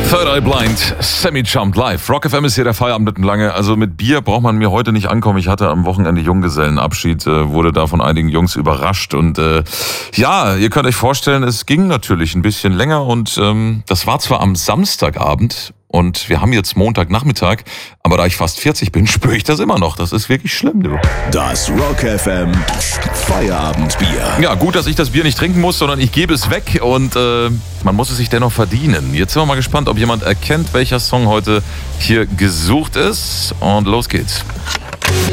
Third Eye Blind, Semi-Jumped live. Rock FM ist hier der Feierabend lange. Also mit Bier braucht man mir heute nicht ankommen. Ich hatte am Wochenende Junggesellenabschied, wurde da von einigen Jungs überrascht. Und ja, ihr könnt euch vorstellen, es ging natürlich ein bisschen länger. Und das war zwar am Samstagabend und wir haben jetzt Montagnachmittag, aber da ich fast 40 bin, spüre ich das immer noch. Das ist wirklich schlimm, du. Das Rock FM Feierabendbier. Ja, gut, dass ich das Bier nicht trinken muss, sondern ich gebe es weg und man muss es sich dennoch verdienen. Jetzt sind wir mal gespannt, ob jemand erkennt, welcher Song heute hier gesucht ist. Und los geht's.